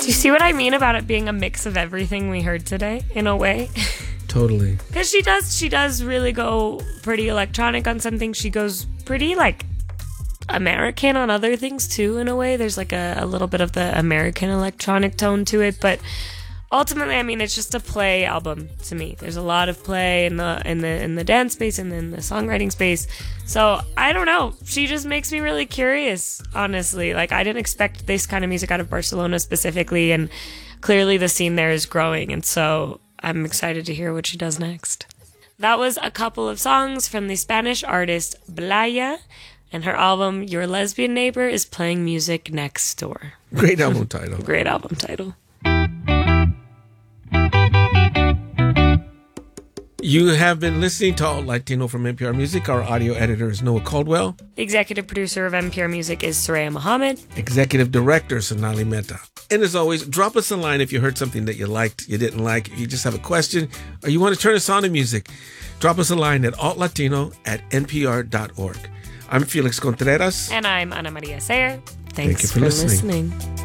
Do you see what I mean about it being a mix of everything we heard today, in a way? Totally. Because she does really go pretty electronic on some things. She goes pretty, like, American on other things, too, in a way. There's, like, a little bit of the American electronic tone to it, but ultimately, I mean, it's just a play album to me. There's a lot of play in the dance space and in the songwriting space. So I don't know. She just makes me really curious, honestly. Like, I didn't expect this kind of music out of Barcelona specifically, and clearly the scene there is growing. And so I'm excited to hear what she does next. That was a couple of songs from the Spanish artist Blaya, and her album Your Lesbian Neighbor is Playing Music Next Door. Great album title. Great album title. You have been listening to Alt Latino from NPR Music. Our audio editor is Noah Caldwell. The executive producer of NPR Music is Soraya Mohammed. Executive director Sonali Mehta. And as always, drop us a line if you heard something that you liked, you didn't like, if you just have a question, or you want to turn us on to music. Drop us a line at altlatino@npr.org. I'm Felix Contreras. And I'm Ana Maria Sayer. Thanks Thank you for listening.